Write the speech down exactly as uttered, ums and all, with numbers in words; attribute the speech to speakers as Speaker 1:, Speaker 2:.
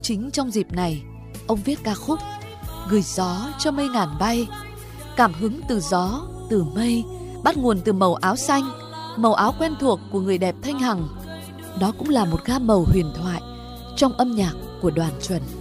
Speaker 1: Chính trong dịp này, ông viết ca khúc Gửi gió cho mây ngàn bay. Cảm hứng từ gió, từ mây, bắt nguồn từ màu áo xanh, màu áo quen thuộc của người đẹp Thanh Hằng. Đó cũng là một gam màu huyền thoại trong âm nhạc của Đoàn Chuẩn.